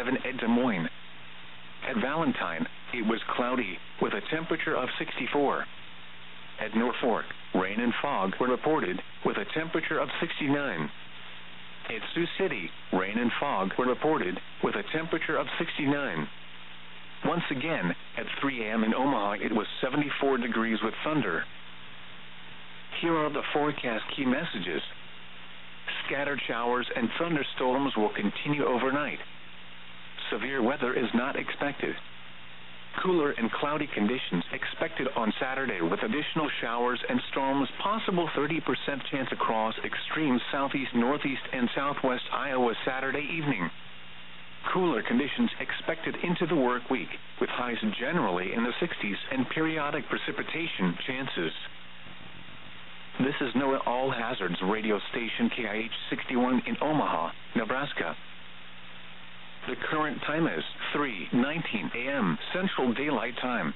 77 at Des Moines. At Valentine, it was cloudy, with a temperature of 64. At Norfolk, rain and fog were reported, with a temperature of 69. At Sioux City, rain and fog were reported, with a temperature of 69. Once again, at 3 a.m. in Omaha, it was 74 degrees with thunder. Here are the forecast key messages. Scattered showers and thunderstorms will continue overnight. Severe weather is not expected. Cooler and cloudy conditions expected on Saturday with additional showers and storms, possible 30% chance across extreme southeast, northeast, and southwest Iowa Saturday evening. Cooler conditions expected into the work week, with highs generally in the 60s and periodic precipitation chances. This is NOAA All Hazards radio station KIH 61 in Omaha, Nebraska. The current time is 3:19 a.m. Central Daylight Time.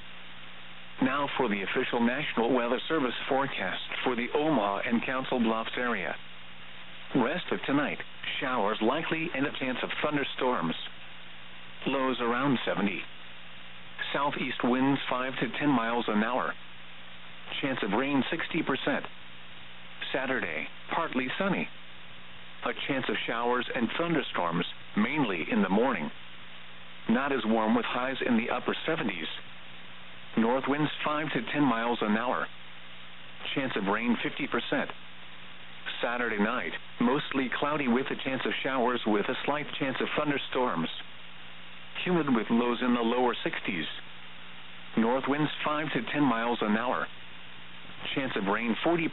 Now for the official National Weather Service forecast for the Omaha and Council Bluffs area. Rest of tonight, showers likely and a chance of thunderstorms. Lows around 70. Southeast winds 5 to 10 miles an hour. Chance of rain 60%. Saturday, partly sunny. A chance of showers and thunderstorms, mainly in the morning. Not as warm with highs in the upper 70s. North winds 5 to 10 miles an hour. Chance of rain 50%. Saturday night, mostly cloudy with a chance of showers with a slight chance of thunderstorms. Humid with lows in the lower 60s. North winds 5 to 10 miles an hour. Chance of rain 40%.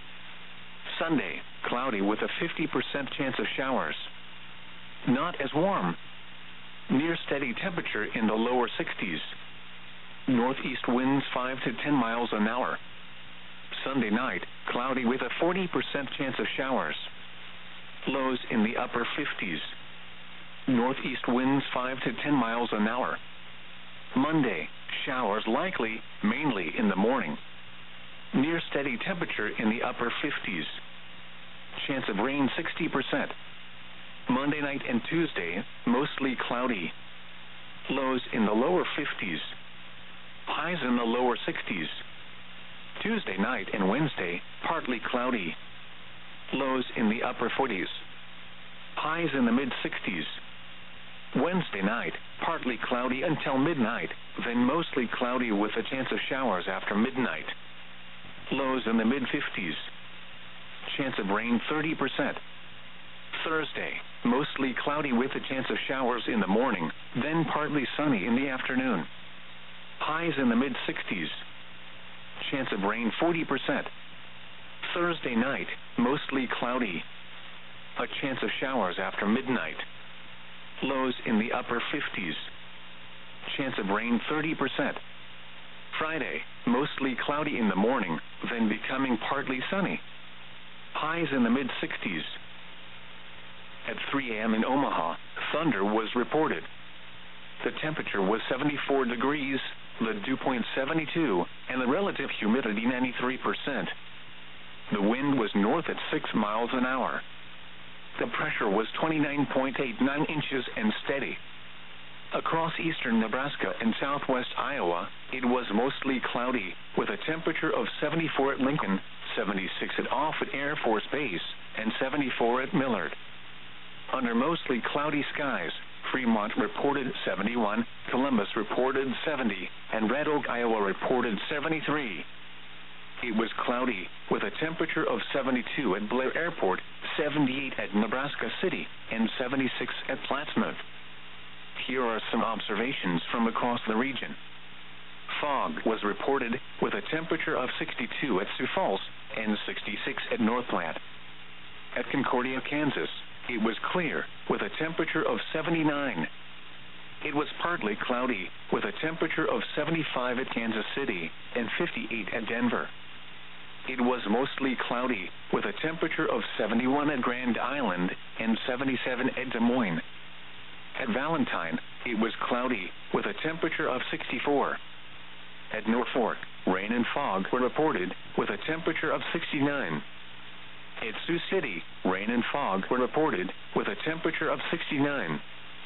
Sunday, cloudy with a 50% chance of showers. Not as warm. Near steady temperature in the lower 60s. Northeast winds 5 to 10 miles an hour. Sunday night, cloudy with a 40% chance of showers. Lows in the upper 50s. Northeast winds 5 to 10 miles an hour. Monday, showers likely, mainly in the morning. Near steady temperature in the upper 50s. Chance of rain 60%. Monday night and Tuesday, mostly cloudy. Lows in the lower 50s. Highs in the lower 60s. Tuesday night and Wednesday, partly cloudy. Lows in the upper 40s. Highs in the mid-60s. Wednesday night, partly cloudy until midnight, then mostly cloudy with a chance of showers after midnight. Lows in the mid-50s. Chance of rain 30%. Thursday, mostly cloudy with a chance of showers in the morning, then partly sunny in the afternoon. Highs in the mid-60s. Chance of rain 40%. Thursday night, mostly cloudy. A chance of showers after midnight. Lows in the upper 50s. Chance of rain 30%. Friday, mostly cloudy in the morning, then becoming partly sunny. Highs in the mid-60s. At 3 a.m. in Omaha, thunder was reported. The temperature was 74 degrees, the dew point 72, and the relative humidity 93%. The wind was north at 6 miles an hour. The pressure was 29.89 inches and steady. Across eastern Nebraska and southwest Iowa, it was mostly cloudy, with a temperature of 74 at Lincoln, 76 at Offutt Air Force Base, and 74 at Millard. Under mostly cloudy skies, Fremont reported 71, Columbus reported 70, and Red Oak, Iowa reported 73. It was cloudy, with a temperature of 72 at Blair Airport, 78 at Nebraska City, and 76 at Plattsmouth. Here are some observations from across the region. Fog was reported, with a temperature of 62 at Sioux Falls, and 66 at North Platte. At Concordia, Kansas, it was clear, with a temperature of 79. It was partly cloudy, with a temperature of 75 at Kansas City, and 58 at Denver. It was mostly cloudy, with a temperature of 71 at Grand Island, and 77 at Des Moines. At Valentine, it was cloudy, with a temperature of 64. At Norfolk, rain and fog were reported, with a temperature of 69. At Sioux City, rain and fog were reported, with a temperature of 69.